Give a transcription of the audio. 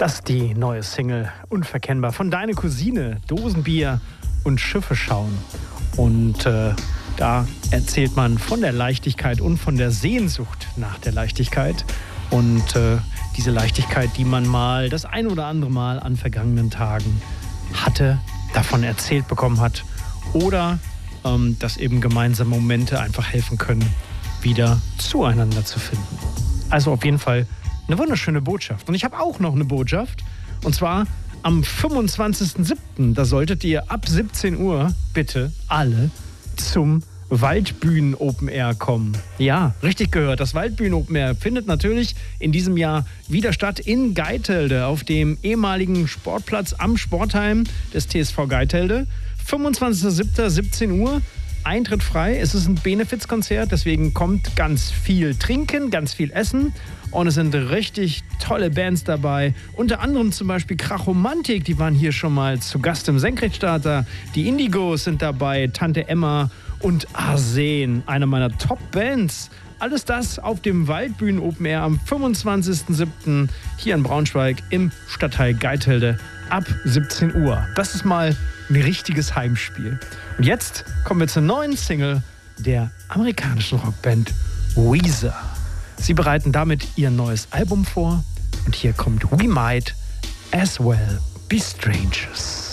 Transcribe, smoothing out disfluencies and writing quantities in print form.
Das ist die neue Single, unverkennbar, von Deine Cousine, Dosenbier und Schiffe schauen. Und da erzählt man von der Leichtigkeit und von der Sehnsucht nach der Leichtigkeit. Und diese Leichtigkeit, die man mal das ein oder andere Mal an vergangenen Tagen hatte, davon erzählt bekommen hat. Oder dass eben gemeinsame Momente einfach helfen können, wieder zueinander zu finden. Also auf jeden Fall eine wunderschöne Botschaft. Und ich habe auch noch eine Botschaft. Und zwar am 25.07. Da solltet ihr ab 17 Uhr bitte alle zum Waldbühnen Open Air kommen. Ja, richtig gehört. Das Waldbühnen Open Air findet natürlich in diesem Jahr wieder statt in Geitelde auf dem ehemaligen Sportplatz am Sportheim des TSV Geitelde. 25.07. 17 Uhr. Eintritt frei. Es ist ein Benefizkonzert, deswegen kommt ganz viel Trinken, ganz viel Essen. Und es sind richtig tolle Bands dabei. Unter anderem zum Beispiel Krachomantik, die waren hier schon mal zu Gast im Senkrechtstarter. Die Indigos sind dabei, Tante Emma und Arsen, eine meiner Top-Bands. Alles das auf dem Waldbühnen Open Air am 25.07. hier in Braunschweig im Stadtteil Geitelde ab 17 Uhr. Das ist mal ein richtiges Heimspiel. Und jetzt kommen wir zur neuen Single der amerikanischen Rockband Weezer. Sie bereiten damit ihr neues Album vor und hier kommt We Might As Well Be Strangers.